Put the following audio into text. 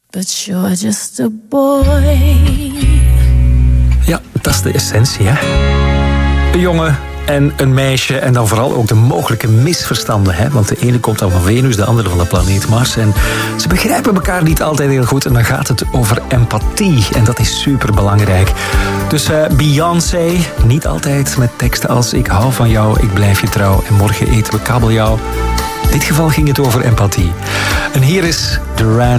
but you're just a boy. Ja, dat is de essentie, hè. Een jongen en een meisje en dan vooral ook de mogelijke misverstanden, hè. Want de ene komt dan van Venus, de andere van de planeet Mars. En ze begrijpen elkaar niet altijd heel goed. En dan gaat het over empathie. En dat is superbelangrijk. Dus Beyoncé, niet altijd met teksten als ik hou van jou, ik blijf je trouw en morgen eten we kabeljauw. In dit geval ging het over empathie. En hier is Duran